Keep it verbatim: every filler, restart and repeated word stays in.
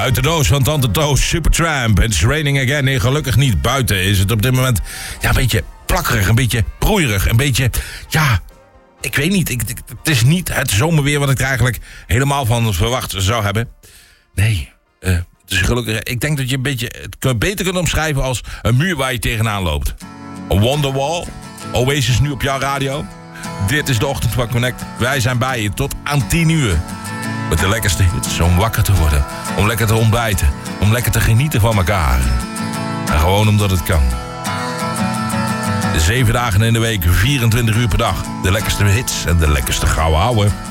Uit de doos van Tante Toos, Supertramp. It's raining again. Nee, gelukkig niet. Buiten is het op dit moment ja, een beetje plakkerig, een beetje broeierig, een beetje, ja, ik weet niet. Ik, ik, het is niet het zomerweer wat ik er eigenlijk helemaal van verwacht zou hebben. Nee, uh, het is gelukkig. Ik denk dat je een beetje het beter kunt omschrijven als een muur waar je tegenaan loopt. Een Wonderwall. Oasis nu op jouw radio. Dit is de Ochtend van Connect. Wij zijn bij je tot aan tien uur. Met de lekkerste hits om wakker te worden. Om lekker te ontbijten. Om lekker te genieten van elkaar. En gewoon omdat het kan. Zeven dagen in de week, vierentwintig uur per dag. De lekkerste hits en de lekkerste gouden ouwe.